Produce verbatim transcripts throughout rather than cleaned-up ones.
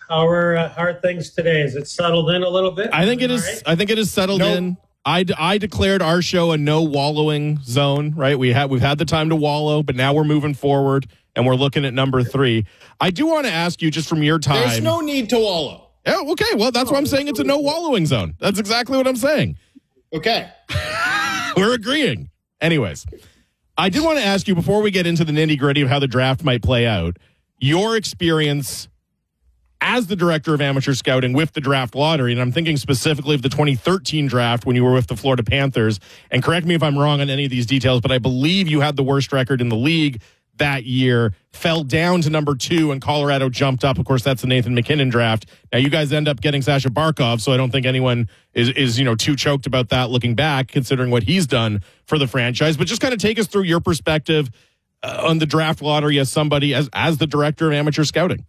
How are, uh, how are things today? Is it settled in a little bit? I think it is. Right? I think it is settled Nope. in. I, d- I declared our show a no wallowing zone. Right, we had we've had the time to wallow, but now we're moving forward and we're looking at number three. I do want to ask you, just from your time. There's no need to wallow. Yeah, okay. Well, that's why I'm saying it's a no wallowing zone. That's exactly what I'm saying. Okay. We're agreeing. Anyways, I did want to ask you, before we get into the nitty gritty of how the draft might play out, your experience as the director of amateur scouting with the draft lottery. And I'm thinking specifically of the twenty thirteen draft when you were with the Florida Panthers. And correct me if I'm wrong on any of these details, but I believe you had the worst record in the league that year, fell down to number two, and Colorado jumped up. Of course, that's the Nathan MacKinnon draft. Now, you guys end up getting Sasha Barkov, so I don't think anyone is, is you know, too choked about that looking back, considering what he's done for the franchise. But just kind of take us through your perspective uh, on the draft lottery as somebody, as, as the director of amateur scouting.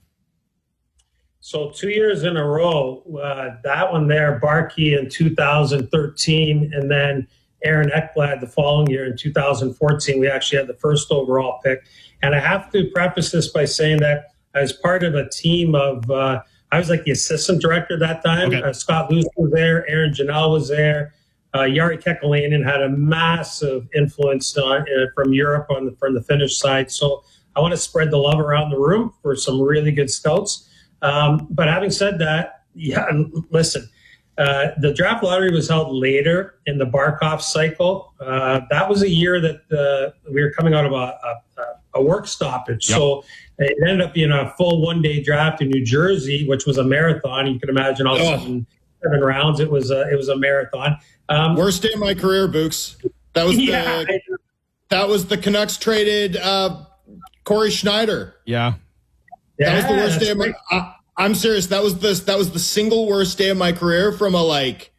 So two years in a row, uh, that one there, Barkey in two thousand thirteen, and then Aaron Ekblad the following year in two thousand fourteen. We actually had the first overall pick. And I have to preface this by saying that I was part of a team of, uh, I was like the assistant director at that time. Okay. Uh, Scott Luce was there. Aaron Janelle was there. Uh, Jari Kekalainen had a massive influence on, uh, from Europe on the, from the Finnish side. So I want to spread the love around the room for some really good scouts. Um, but having said that, yeah, listen, uh, the draft lottery was held later in the Barkov cycle. Uh, that was a year that uh, we were coming out of a, a, a work stoppage. Yep. So it ended up being a full one-day draft in New Jersey, which was a marathon. You can imagine all Oh. seven, seven rounds. It was a, it was a marathon. Um, Worst day of my career, Books. That was yeah, the that was the Canucks traded uh, Corey Schneider. Yeah. That was the yeah, worst day that's of my. right. I, I'm serious. That was the that was the single worst day of my career from a like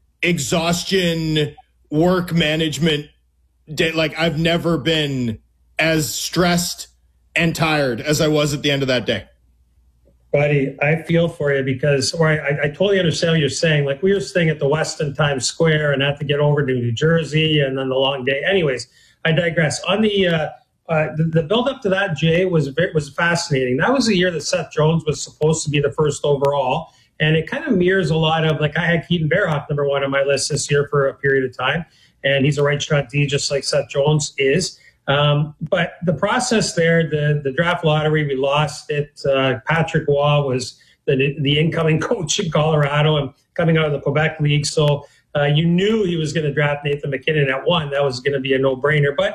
exhaustion, work management day. Like I've never been as stressed and tired as I was at the end of that day. Buddy, I feel for you because, or I, I totally understand what you're saying. Like we were staying at the Westin Times Square and had to get over to New Jersey and then the long day. Anyways, I digress. On the uh, uh, the, the build up to that, Jay, was very, was fascinating. That was the year that Seth Jones was supposed to be the first overall, and it kind of mirrors a lot of like I had Keaton Bearhoff number one on my list this year for a period of time, and he's a right shot D just like Seth Jones is. Um, but the process there, the, the draft lottery, we lost it. Uh, Patrick Waugh was the, the incoming coach in Colorado and coming out of the Quebec League. So uh, you knew he was going to draft Nathan MacKinnon at one. That was going to be a no-brainer. But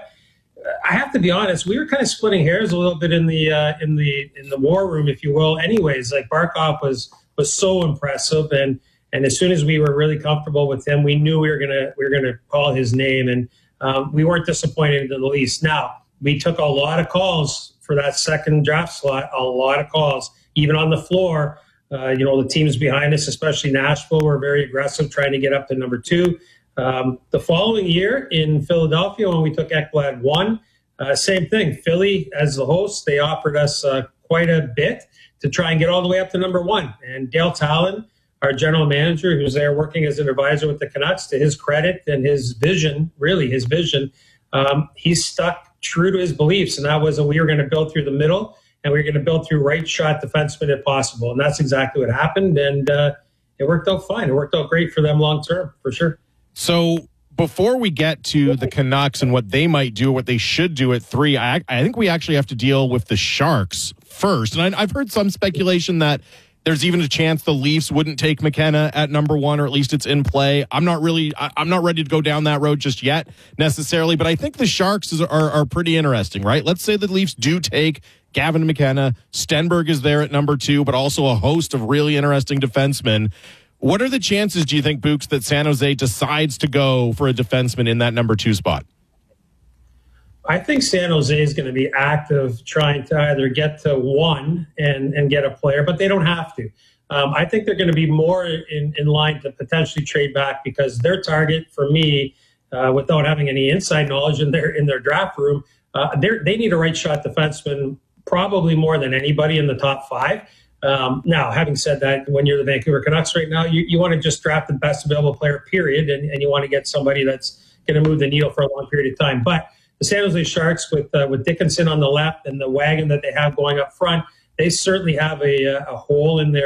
I have to be honest, we were kind of splitting hairs a little bit in the uh, in the in the war room, if you will. Anyways, like Barkov was was so impressive, and and as soon as we were really comfortable with him, we knew we were gonna we were gonna call his name, and um, we weren't disappointed in the least. Now we took a lot of calls for that second draft slot, a lot of calls, even on the floor. Uh, you know, the teams behind us, especially Nashville, were very aggressive trying to get up to number two. Um, the following year in Philadelphia, when we took Ekblad one, uh, same thing. Philly, as the host, they offered us uh, quite a bit to try and get all the way up to number one. And Dale Talon, our general manager, who's there working as an advisor with the Canucks, to his credit and his vision, really his vision, um, he stuck true to his beliefs. And that was that we were going to build through the middle and we were going to build through right shot defensemen if possible. And that's exactly what happened. And uh, it worked out fine. It worked out great for them long term, for sure. So before we get to the Canucks and what they might do, what they should do at three, I, I think we actually have to deal with the Sharks first. And I, I've heard some speculation that there's even a chance the Leafs wouldn't take McKenna at number one, or at least it's in play. I'm not really, I, I'm not ready to go down that road just yet necessarily, but I think the Sharks is, are, are pretty interesting, right? Let's say the Leafs do take Gavin McKenna. Stenberg is there at number two, but also a host of really interesting defensemen. What are the chances, do you think, Books, that San Jose decides to go for a defenseman in that number two spot? I think San Jose is going to be active trying to either get to one and, and get a player, but they don't have to. Um, I think they're going to be more in, in line to potentially trade back because their target for me, uh, without having any inside knowledge in their in their draft room, uh, they need a right shot defenseman probably more than anybody in the top five. Um, now, having said that, when you're the Vancouver Canucks right now, you, you want to just draft the best available player, period, and, and you want to get somebody that's going to move the needle for a long period of time. But the San Jose Sharks, with uh, with Dickinson on the left and the wagon that they have going up front, they certainly have a, a hole in their